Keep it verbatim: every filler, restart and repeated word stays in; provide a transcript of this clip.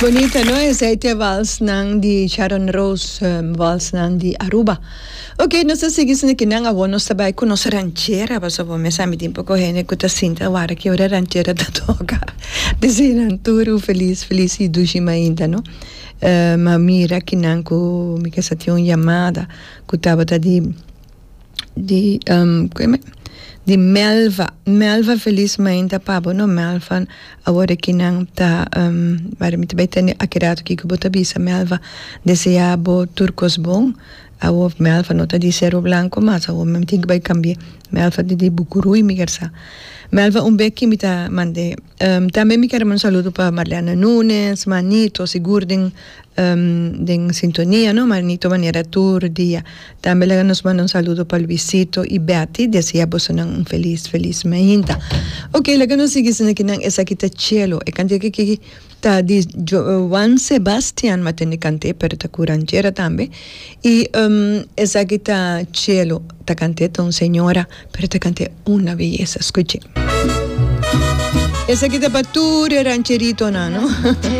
Bonita, no? Esse é vals nang di Sharon Rose, um, vals nang di Aruba. Ok, nós seguimos aqui nang avó, nós trabalhamos com nossa ranchera, mas avó me sabe de um pouco gente que tá sinta agora que hora ranchera da toca. Desenhando tudo feliz, feliz e dushima ainda, no? Uh, ma mira que nang ko me que tinha uma chamada que tava de de um, como é? De Melva, Melva felizmente pabo no Melva agora que não tá um, para mim também tem acredito que que bota bisa Melva deseabo turcos bom a o Melva não tá de cero blanco mas a o me tem que vai cambiar Melva de de bucuru e migersa Melva um beque me tá mande um, também me quero mandar um saludo para Marlene Nunes, Manito, Sigurdin um, de sintonia, no? Manito maneira tour dia. Também ela nos manda um saludo para Luisito e Betty, deseamos um feliz, feliz mainda. Ok, ela nos sigue sendo que não essa aqui tá cielo, e cante que que tá de Juan Sebastian, mas tem cante per ta curanchera também. E um, essa aqui tá cielo, ta cante tão senhora, per ta cante una belleza, escuche. Esa aquí te pature rancherito, ¿no?